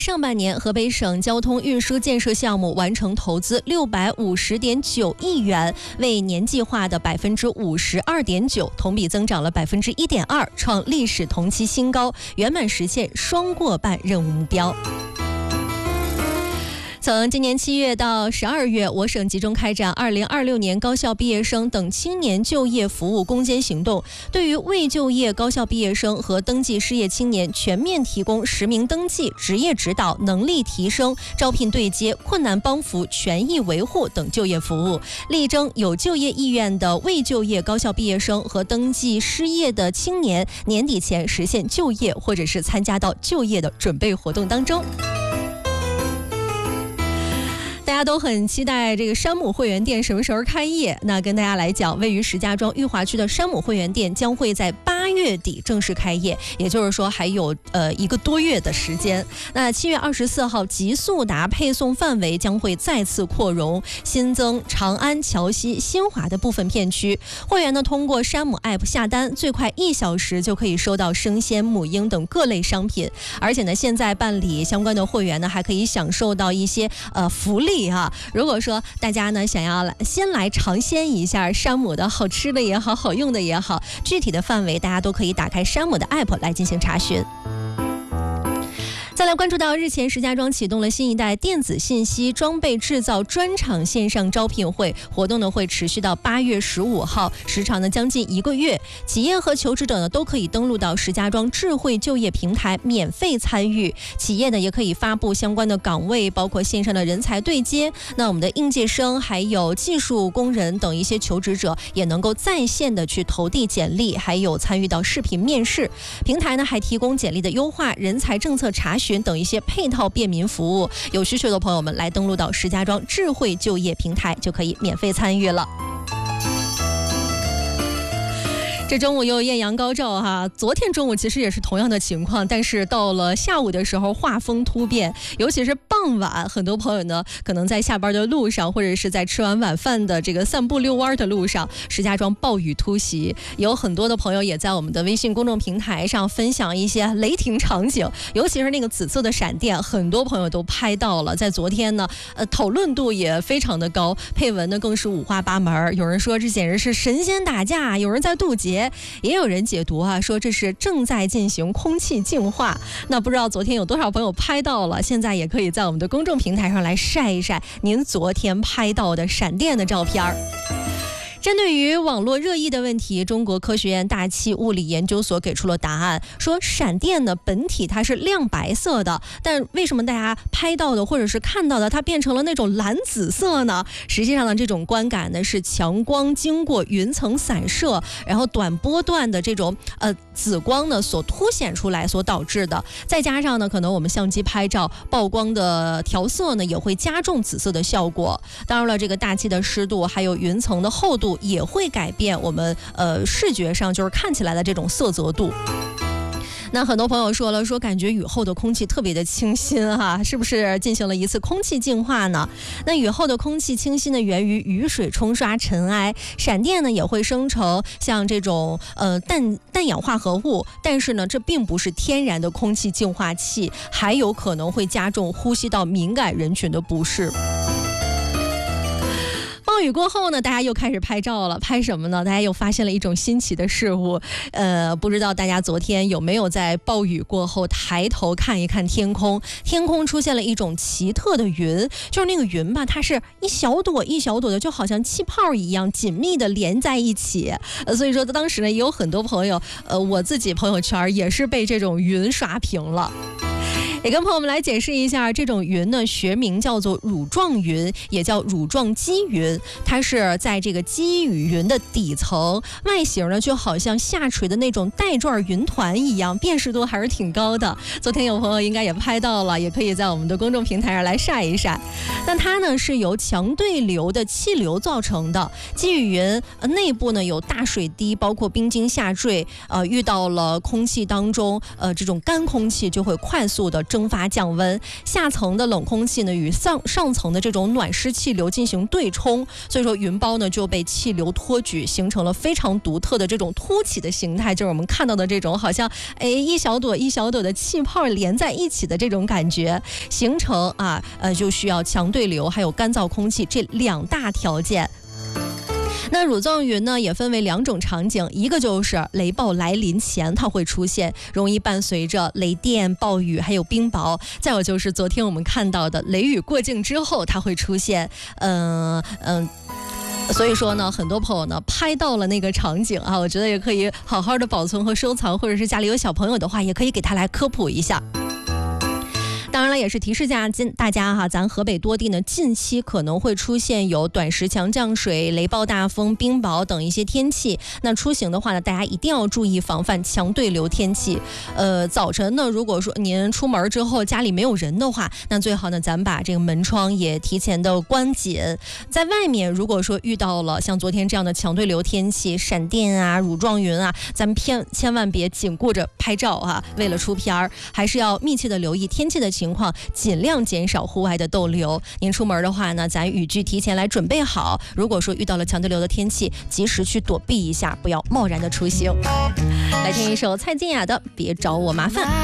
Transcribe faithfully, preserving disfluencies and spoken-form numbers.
上半年，河北省交通运输建设项目完成投资六百五十点九亿元，为年计划的百分之五十二点九，同比增长了百分之一点二，创历史同期新高，圆满实现双过半任务目标。从今年七月到十二月，我省集中开展二零二六年高校毕业生等青年就业服务攻坚行动，对于未就业高校毕业生和登记失业青年全面提供实名登记、职业指导、能力提升、招聘对接、困难帮扶、权益维护等就业服务，力争有就业意愿的未就业高校毕业生和登记失业的青年年底前实现就业，或者是参加到就业的准备活动当中。大家都很期待这个山姆会员店什么时候开业。那跟大家来讲，位于石家庄裕华区的山姆会员店将会在八月底正式开业，也就是说还有呃一个多月的时间。那七月二十四号，极速达配送范围将会再次扩容，新增长安、桥西、新华的部分片区。会员呢通过山姆 App 下单，最快一小时就可以收到生鲜、母婴等各类商品。而且呢，现在办理相关的会员呢，还可以享受到一些呃福利。啊，如果说大家呢想要来先来尝鲜一下山姆的好吃的也好，好用的也好，具体的范围大家都可以打开山姆的 app 来进行查询。再来关注到日前石家庄启动了新一代电子信息装备制造专场线上招聘会，活动呢会持续到八月十五号，时长呢将近一个月。企业和求职者呢都可以登录到石家庄智慧就业平台免费参与，企业呢也可以发布相关的岗位，包括线上的人才对接。那我们的应届生还有技术工人等一些求职者也能够在线的去投递简历，还有参与到视频面试。平台呢还提供简历的优化、人才政策查询等一些配套便民服务，有需求的朋友们来登录到石家庄智慧就业平台就可以免费参与了。这中午又艳阳高照哈，昨天中午其实也是同样的情况，但是到了下午的时候画风突变，尤其是傍晚，很多朋友呢可能在下班的路上，或者是在吃完晚饭的这个散步遛弯的路上，石家庄暴雨突袭，有很多的朋友也在我们的微信公众平台上分享一些雷霆场景，尤其是那个紫色的闪电，很多朋友都拍到了。在昨天呢，呃，讨论度也非常的高，配文呢更是五花八门，有人说这简直是神仙打架，有人在渡劫。也有人解读啊，说这是正在进行空气净化。那不知道昨天有多少朋友拍到了，现在也可以在我们的公众平台上来晒一晒您昨天拍到的闪电的照片。针对于网络热议的问题，中国科学院大气物理研究所给出了答案，说闪电呢本体它是亮白色的，但为什么大家拍到的或者是看到的它变成了那种蓝紫色呢？实际上呢，这种观感呢是强光经过云层散射，然后短波段的这种呃紫光呢所凸显出来所导致的。再加上呢，可能我们相机拍照曝光的调色呢也会加重紫色的效果。当然了，这个大气的湿度还有云层的厚度也会改变我们呃视觉上就是看起来的这种色泽度。那很多朋友说了，说感觉雨后的空气特别的清新哈，是不是进行了一次空气净化呢？那雨后的空气清新呢，源于雨水冲刷尘埃，闪电呢也会生成像这种呃氮氮氧化合物，但是呢，这并不是天然的空气净化器，还有可能会加重呼吸道敏感人群的不适。暴雨过后呢，大家又开始拍照了，拍什么呢？大家又发现了一种新奇的事物，呃，不知道大家昨天有没有在暴雨过后抬头看一看天空？天空出现了一种奇特的云，就是那个云吧，它是一小朵一小朵的，就好像气泡一样紧密的连在一起。呃，所以说当时呢，也有很多朋友，呃，我自己朋友圈也是被这种云刷屏了。也跟朋友们来解释一下，这种云呢学名叫做乳状云，也叫乳状积云，它是在这个积雨云的底层，外形呢就好像下垂的那种带状云团一样，辨识度还是挺高的。昨天有朋友应该也拍到了，也可以在我们的公众平台上来晒一晒。那它呢是由强对流的气流造成的，积雨云、呃、内部呢有大水滴，包括冰晶下坠，呃，遇到了空气当中，呃，这种干空气就会快速的蒸发降温，下层的冷空气呢与上上层的这种暖湿气流进行对冲，所以说云包呢就被气流托举，形成了非常独特的这种凸起的形态，就是我们看到的这种好像哎一小朵一小朵的气泡连在一起的这种感觉，形成啊呃就需要强对流还有干燥空气这两大条件。那乳状云呢也分为两种场景，一个就是雷暴来临前它会出现，容易伴随着雷电、暴雨还有冰雹；再有就是昨天我们看到的雷雨过境之后它会出现，嗯、呃、嗯。呃所以说呢，很多朋友呢拍到了那个场景啊，我觉得也可以好好的保存和收藏，或者是家里有小朋友的话，也可以给他来科普一下。当然了，也是提示下大家哈，咱河北多地呢近期可能会出现有短时强降水、雷暴大风、冰雹等一些天气。那出行的话呢，大家一定要注意防范强对流天气。呃，早晨呢，如果说您出门之后家里没有人的话，那最好呢，咱把这个门窗也提前的关紧。在外面，如果说遇到了像昨天这样的强对流天气，闪电啊、乳状云啊，咱们偏千万别仅顾着拍照啊，为了出片儿，还是要密切的留意天气的情况，尽量减少户外的逗留。您出门的话呢，咱雨具提前来准备好。如果说遇到了强对流的天气，及时去躲避一下，不要贸然的出行。来听一首蔡健雅的《别找我麻烦》。